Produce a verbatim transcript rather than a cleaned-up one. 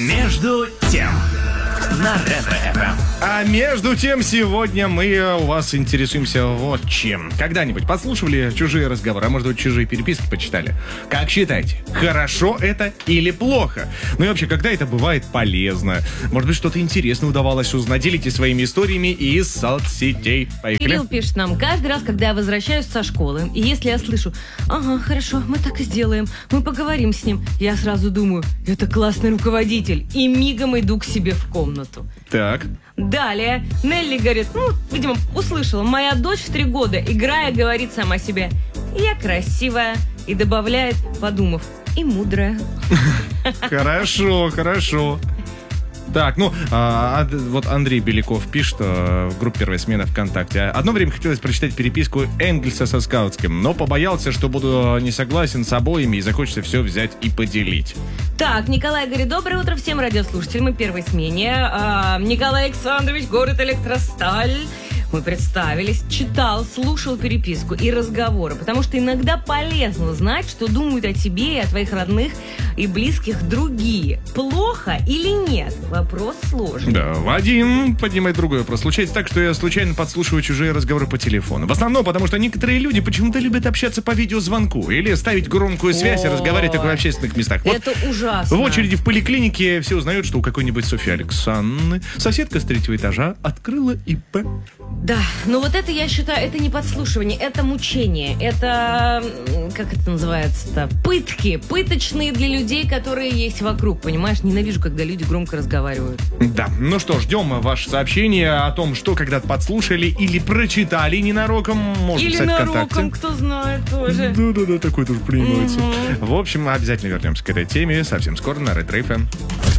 Между тем на Ретро-эф эм. А между тем, сегодня мы у вас интересуемся вот чем. Когда-нибудь подслушивали чужие разговоры, а может быть, чужие переписки почитали? Как считаете, хорошо это или плохо? Ну и вообще, когда это бывает полезно? Может быть, что-то интересное удавалось узнать? Делитесь своими историями из соцсетей. Поехали. Кирилл пишет нам: каждый раз, когда я возвращаюсь со школы, и если я слышу: ага, хорошо, мы так и сделаем, мы поговорим с ним, я сразу думаю: это классный руководитель, и мигом иду к себе в комнату. Так. Далее Нелли говорит, ну, видимо, услышала: моя дочь в три года, играя, говорит сама себе: я красивая, и добавляет, подумав: и мудрая. Хорошо, хорошо. Так, ну, а, вот Андрей Беляков пишет а, в группе «Первая смена» ВКонтакте. Одно время хотелось прочитать переписку Энгельса со Скаутским, но побоялся, что буду не согласен с обоими и захочется все взять и поделить. Так, Николай говорит: доброе утро всем радиослушателям и первой смене. А, Николай Александрович, город Электросталь. Мы представились, читал, слушал переписку и разговоры, потому что иногда полезно знать, что думают о тебе и о твоих родных и близких другие. Плохо или нет? Вопрос сложный. Да, Вадим поднимает другой вопрос. Случается так, что я случайно подслушиваю чужие разговоры по телефону. В основном, потому что некоторые люди почему-то любят общаться по видеозвонку или ставить громкую связь и разговаривать только в общественных местах. Вот это ужасно. В очереди в поликлинике все узнают, что у какой-нибудь Софьи Александры соседка с третьего этажа открыла ИП. Да, но вот это, я считаю, это не подслушивание, это мучение, это, как это называется-то, пытки, пыточные для людей, которые есть вокруг, понимаешь? Ненавижу, когда люди громко разговаривают. Да, ну что, ждем ваше сообщение о том, что когда-то подслушали или прочитали ненароком. Можно или писать нароком, ВКонтакте. кто знает тоже. Да-да-да, такое тоже принимается. Mm-hmm. В общем, обязательно вернемся к этой теме совсем скоро на Ретро-эф эм.